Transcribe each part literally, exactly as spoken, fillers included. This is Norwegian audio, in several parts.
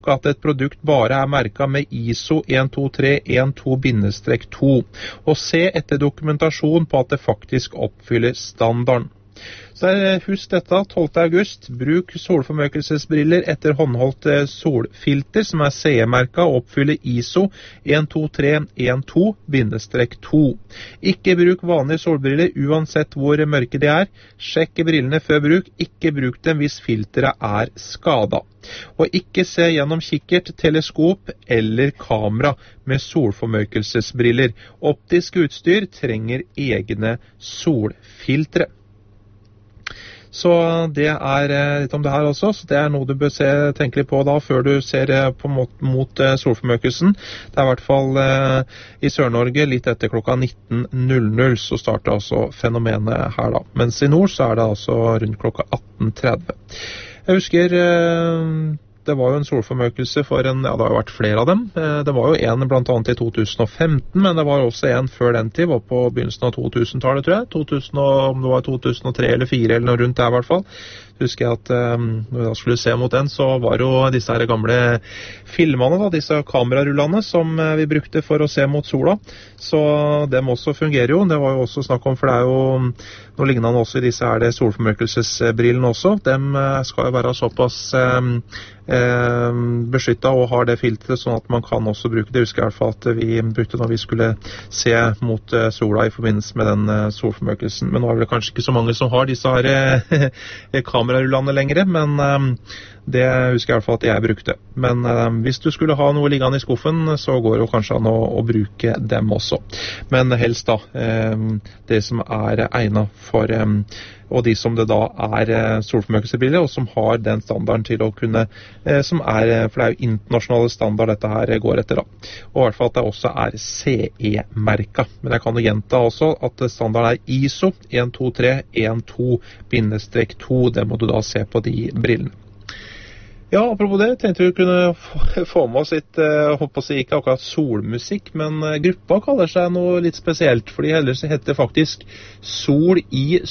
at et produkt bare er merket med I S O en to tre en to to, og se etter dokumentasjon på at det faktisk oppfyller standarden. Så husk dette, tolvte august, bruk solformørkelsesbriller etter håndholdt solfilter som er C E-merket og oppfyller I S O en to tre en to to. Ikke bruk vanlige solbriller uansett hvor mørke de er. Sjekk brillene før bruk, ikke bruk dem hvis filteret er skadet. Og ikke se gjennom kikkert, teleskop eller kamera med solformørkelsesbriller. Optisk utstyr trenger egne solfiltre. Så det er litt om det her også, så det er noe du bør se, tenke litt på da, før du ser på mot, mot solformørkelsen. Det er i hvert fall eh, i Sør-Norge litt etter klokka nitten null null, så starter altså fenomenet her da. Mens i nord så er det altså rundt klokka atten tretti. Jeg husker... Eh, Det var jo en solformørkelse for en, ja det har jo vært flere av dem. Det var jo en blant annet i to tusen og femten, men det var også en før den tid, var på begynnelsen av to tusen-tallet tror jeg. to tusen, om det var to tusen og tre eller fire eller noe rundt der i hvert fall. Husker jeg at um, når vi da skulle se mot den, så var jo disse her gamle filmene, da, disse kamerarullene som vi brukte for å se mot sola. Så dem også fungerer jo. Det var jo også snakk om, for det er jo noe lignende også i disse her det solformørkelsesbrillene også. Dem skal jo være såpass um, um, beskyttet og har det filtret, sånn at man kan også bruke det. Jeg husker i hvert fall at vi brukte når vi skulle se mot uh, sola i forbindelse med den uh, solformørkelsen. Men nå er det kanskje ikke så mange som har disse her uh, kamerarullene lengre, men um, det husker jeg i hvert fall at jeg brukte. Men um, hvis du skulle ha noe liggende i skuffen, så går det jo kanskje an å, å bruke dem også. Men helst da, um, det som er egnet for, um, og de som det da er uh, solformørkelsesbriller, og som har den standarden til å kunne, uh, som er, for det er jo internasjonale standard dette her går etter da. Og i hvert fall at det også er C E-merket. Men jeg kan jo gjenta også at standarden er I S O en to tre en to to, det må du da se på de brillene. Ja, apropos det, tenkte vi kunne få med oss litt, jeg håper å si ikke akkurat solmusikk, men gruppa kaller seg noe litt spesielt, fordi ellers heter faktisk Sol i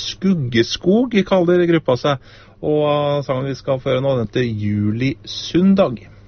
Skuggeskog, kaller gruppa seg, og sangen vi skal føre nå, den heter Julisundag.